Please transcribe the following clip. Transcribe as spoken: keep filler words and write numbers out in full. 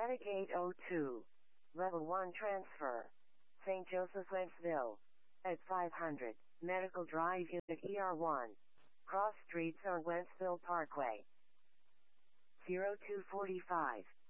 Attic eight oh two. Level one transfer. Saint Joseph Wentzville. At five hundred. Medical Drive Unit E R one. Cross Streets on Wentzville Parkway. zero two four five.